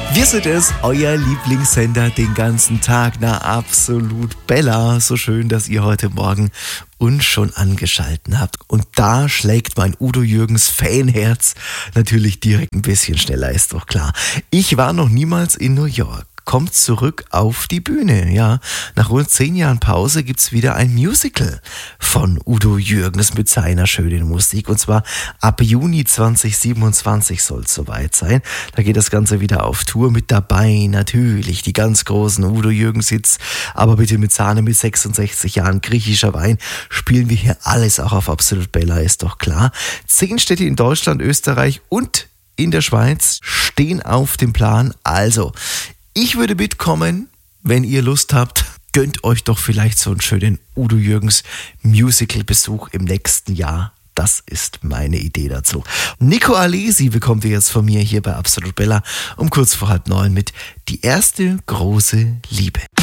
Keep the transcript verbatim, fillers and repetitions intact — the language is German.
Wir sind es, euer Lieblingssender den ganzen Tag. Na, absolut Bella. So schön, dass ihr heute Morgen uns schon angeschalten habt. Und da schlägt mein Udo Jürgens Fanherz natürlich direkt ein bisschen schneller, ist doch klar. Ich war noch niemals in New York. Kommt zurück auf die Bühne, ja. Nach rund zehn Jahren Pause gibt's wieder ein Musical von Udo Jürgens mit seiner schönen Musik. Und zwar ab Juni zwanzig siebenundzwanzig soll es soweit sein. Da geht das Ganze wieder auf Tour. Mit dabei natürlich die ganz großen Udo Jürgens-Hits. Aber bitte mit Sahne mit sechsundsechzig Jahren, griechischer Wein. Spielen wir hier alles auch auf Absolut Bella, ist doch klar. Zehn Städte in Deutschland, Österreich und in der Schweiz stehen auf dem Plan. Also, ich würde mitkommen, wenn ihr Lust habt, gönnt euch doch vielleicht so einen schönen Udo Jürgens Musical-Besuch im nächsten Jahr. Das ist meine Idee dazu. Nico Alesi bekommt ihr jetzt von mir hier bei Absolut Bella um kurz vor halb neun mit Die erste große Liebe.